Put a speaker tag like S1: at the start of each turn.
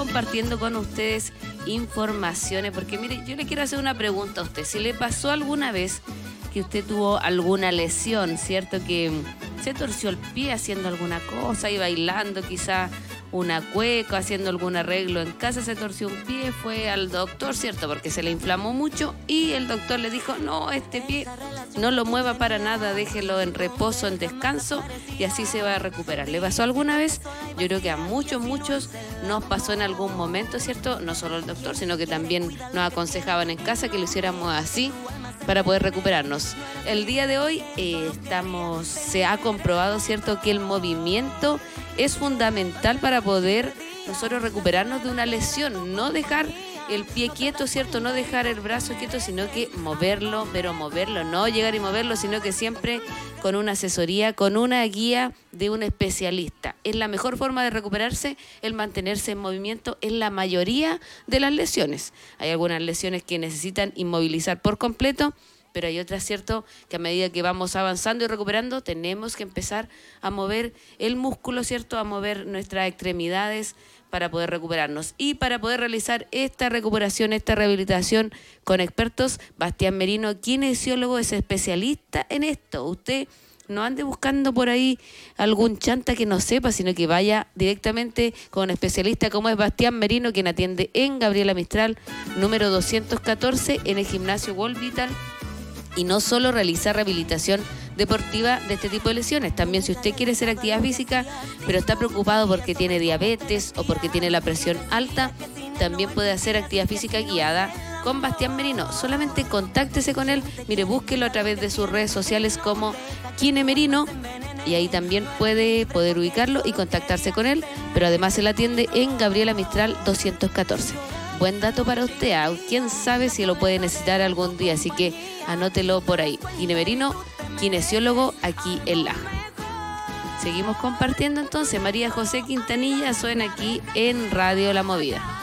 S1: compartiendo con ustedes informaciones, porque mire, yo le quiero hacer una pregunta a usted. Si le pasó alguna vez que usted tuvo alguna lesión, ¿cierto? Que se torció el pie haciendo alguna cosa y bailando quizá una cueca, haciendo algún arreglo en casa, se torció un pie, fue al doctor, ¿cierto? Porque se le inflamó mucho y el doctor le dijo, no, este pie no lo mueva para nada, déjelo en reposo, en descanso y así se va a recuperar. ¿Le pasó alguna vez? Yo creo que a muchos nos pasó en algún momento, ¿cierto? No solo el doctor, sino que también nos aconsejaban en casa que lo hiciéramos así para poder recuperarnos. El día de hoy se ha comprobado, ¿cierto?, que el movimiento es fundamental para poder nosotros recuperarnos de una lesión, no dejar el pie quieto, ¿cierto?, no dejar el brazo quieto, sino que moverlo, pero moverlo, no llegar y moverlo, sino que siempre con una asesoría, con una guía de un especialista. Es la mejor forma de recuperarse, el mantenerse en movimiento en la mayoría de las lesiones. Hay algunas lesiones que necesitan inmovilizar por completo, pero hay otras, ¿cierto?, que a medida que vamos avanzando y recuperando, tenemos que empezar a mover el músculo, ¿cierto?, a mover nuestras extremidades para poder recuperarnos. Y para poder realizar esta recuperación, esta rehabilitación con expertos, Bastián Merino, kinesiólogo, es especialista en esto. Usted no ande buscando por ahí algún chanta que no sepa, sino que vaya directamente con un especialista como es Bastián Merino, quien atiende en Gabriela Mistral, número 214, en el gimnasio World Vital. Y no solo realizar rehabilitación deportiva de este tipo de lesiones, también si usted quiere hacer actividad física, pero está preocupado porque tiene diabetes o porque tiene la presión alta, también puede hacer actividad física guiada con Bastián Merino. Solamente contáctese con él, mire, búsquelo a través de sus redes sociales como Kine Merino, y ahí también puede poder ubicarlo y contactarse con él, pero además él atiende en Gabriela Mistral 214. Buen dato para usted, quién sabe si lo puede necesitar algún día, así que anótelo por ahí. Kine Merino, kinesiólogo aquí en Laja. Seguimos compartiendo entonces. María José Quintanilla suena aquí en Radio La Movida.